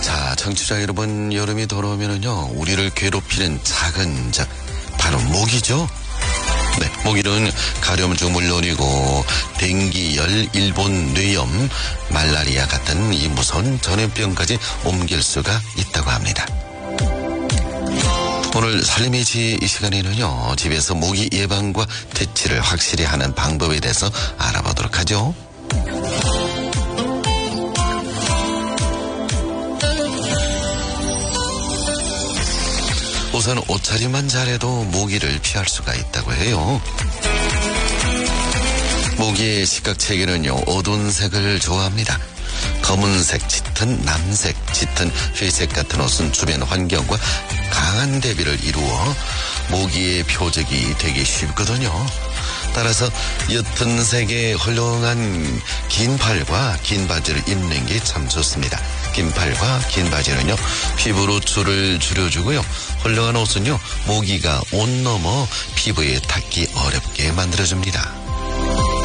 자, 청취자 여러분, 여름이 돌아오면은요, 우리를 괴롭히는 작은 적, 바로 모기죠? 네, 모기는 가려움주 물론이고, 댕기, 열, 일본 뇌염, 말라리아 같은 이 무서운 전염병까지 옮길 수가 있다고 합니다. 오늘 살림의 지 이 시간에는요, 집에서 모기 예방과 퇴치를 확실히 하는 방법에 대해서 알아보도록 하죠. 우선 옷차림만 잘해도 모기를 피할 수가 있다고 해요. 모기의 시각체계는요, 어두운 색을 좋아합니다. 검은색, 짙은 남색, 짙은 회색 같은 옷은 주변 환경과 강한 대비를 이루어 모기의 표적이 되기 쉽거든요. 따라서 옅은 색의 헐렁한 긴 팔과 긴 바지를 입는 게 참 좋습니다. 긴 팔과 긴 바지는요, 피부 루출을 줄여주고요. 헐렁한 옷은요, 모기가 옷 넘어 피부에 닿기 어렵게 만들어줍니다.